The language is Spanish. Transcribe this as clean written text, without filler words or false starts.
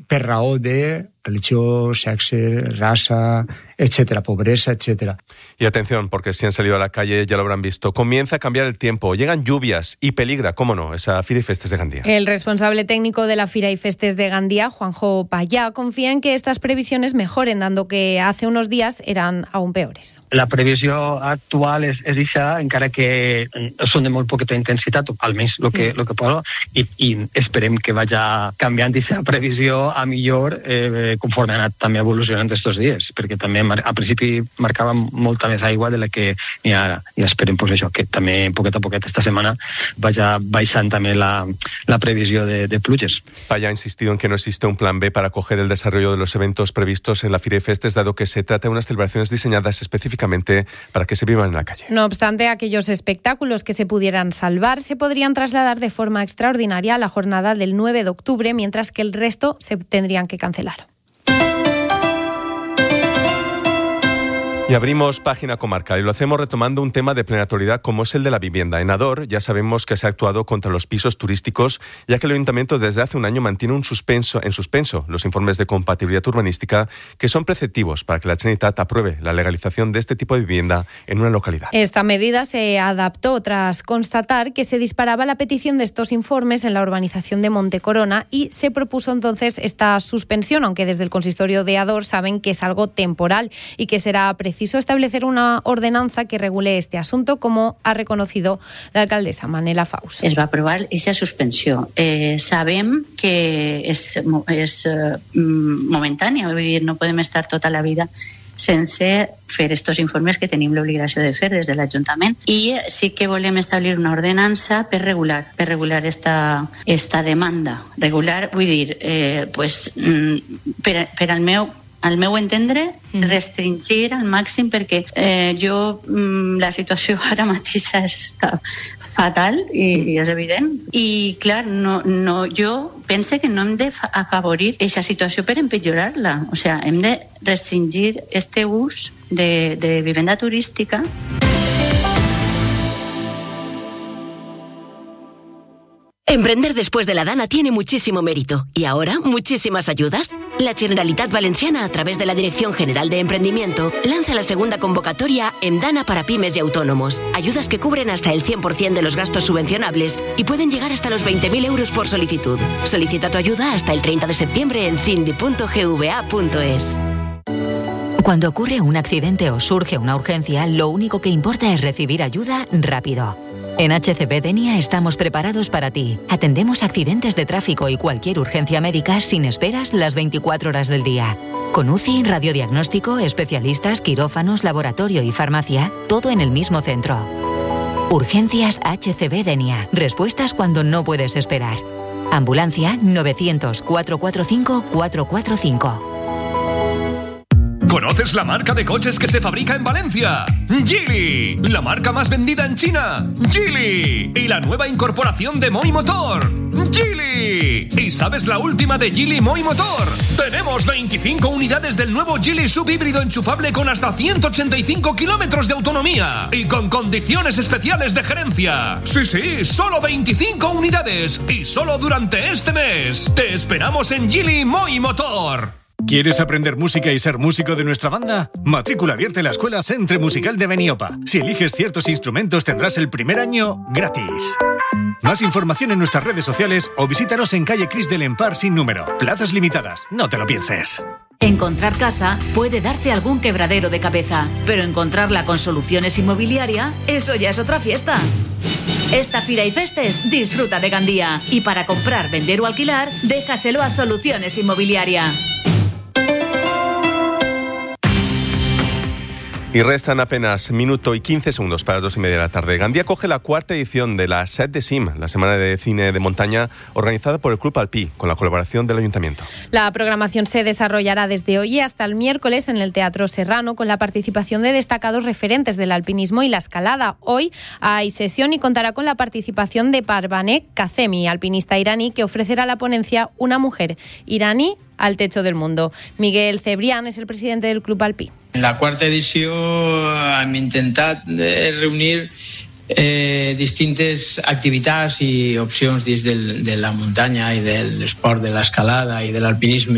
per raó de religió, sexe, raza, etcétera, pobreza, etcétera. Y atención, porque si han salido a la calle ya lo habrán visto. Comienza a cambiar el tiempo, llegan lluvias y peligra, cómo no, esa Fira y Festes de Gandía. El responsable técnico de la Fira y Festes de Gandía, Juanjo Payá, confía en que estas previsiones mejoren, dando que hace unos días eran aún peores. La previsió actual és això, encara que són de molt poqueta intensitat, almenys el que poso, i esperem que vaya canviant aquesta previsió a millor conforme ha anat també evolucionant estos dies, perquè també al principi marcava molta més aigua de la que n'hi ha ara, i esperem pues, això, que també poquet a poquet esta setmana vaya baixant també la previsió de pluges. Payá ha insistido en que no existe un plan B para acoger el desarrollo de los eventos previstos en la Fira y Festes, dado que se trata de unas celebraciones diseñadas específicamente para que se vivan en la calle. No obstante, aquellos espectáculos que se pudieran salvar se podrían trasladar de forma extraordinaria a la jornada del 9 de octubre, mientras que el resto se tendrían que cancelar. Y abrimos página comarcal y lo hacemos retomando un tema de plena actualidad como es el de la vivienda. En Ador ya sabemos que se ha actuado contra los pisos turísticos, ya que el Ayuntamiento desde hace un año mantiene en suspenso los informes de compatibilidad urbanística que son preceptivos para que la Generalitat apruebe la legalización de este tipo de vivienda en una localidad. Esta medida se adaptó tras constatar que se disparaba la petición de estos informes en la urbanización de Montecorona y se propuso entonces esta suspensión, aunque desde el consistorio de Ador saben que es algo temporal y que será preciso establecer una ordenanza que regule este asunto, como ha reconocido la alcaldesa Manela Faus. Es va aprovar esa suspensió. Sabem que és momentània, vull dir, no podem estar tota la vida sense fer estos informes que tenim l'obligació de fer des de l'Ajuntament, i sí que volem establir una ordenança per regular esta demanda. Regular, vull dir, per al meu entendre, restringir al màxim, perquè la situació ara mateix està fatal i és evident. I, clar, jo pense que no hem d'afavorir aquesta situació per empitjorar-la. O sigui, hem de restringir este ús de vivenda turística. Emprender después de la Dana tiene muchísimo mérito y ahora muchísimas ayudas. La Generalitat Valenciana, a través de la Dirección General de Emprendimiento, lanza la segunda convocatoria EMDANA para pymes y autónomos. Ayudas que cubren hasta el 100% de los gastos subvencionables y pueden llegar hasta los 20.000 euros por solicitud. Solicita tu ayuda hasta el 30 de septiembre en cindi.gva.es. Cuando ocurre un accidente o surge una urgencia, lo único que importa es recibir ayuda rápido. En HCB Denia estamos preparados para ti. Atendemos accidentes de tráfico y cualquier urgencia médica sin esperas las 24 horas del día. Con UCI, radiodiagnóstico, especialistas, quirófanos, laboratorio y farmacia, todo en el mismo centro. Urgencias HCB Denia. Respuestas cuando no puedes esperar. Ambulancia 900-445-445. ¿Conoces la marca de coches que se fabrica en Valencia? Geely, la marca más vendida en China. Geely. Y la nueva incorporación de Moi Motor. Geely. ¿Y sabes la última de Geely Moi Motor? Tenemos 25 unidades del nuevo Geely subhíbrido enchufable con hasta 185 kilómetros de autonomía y con condiciones especiales de gerencia. Sí, solo 25 unidades y solo durante este mes. Te esperamos en Geely Moi Motor. ¿Quieres aprender música y ser músico de nuestra banda? Matrícula abierta en la Escuela Centre Musical de Beniopa. Si eliges ciertos instrumentos tendrás el primer año gratis. Más información en nuestras redes sociales o visítanos en calle Cris del Empar sin número. Plazas limitadas, no te lo pienses. Encontrar casa puede darte algún quebradero de cabeza, pero encontrarla con Soluciones Inmobiliaria, eso ya es otra fiesta. Esta Fira y Festes disfruta de Gandía y para comprar, vender o alquilar, déjaselo a Soluciones Inmobiliaria. Y restan apenas minuto y 15 segundos para las 2:30 de la tarde. Gandía coge la cuarta edición de la Set de Cim, la semana de cine de montaña organizada por el Club Alpí, con la colaboración del Ayuntamiento. La programación se desarrollará desde hoy hasta el miércoles en el Teatro Serrano, con la participación de destacados referentes del alpinismo y la escalada. Hoy hay sesión y contará con la participación de Parvaneh Kazemi, alpinista iraní, que ofrecerá la ponencia Una mujer iraní al techo del mundo. Miguel Cebrián es el presidente del Club Alpí. En la quarta edició hem intentat reunir distintes activitats i opcions dins de la muntanya i de l'esport de l'escalada i de l'alpinisme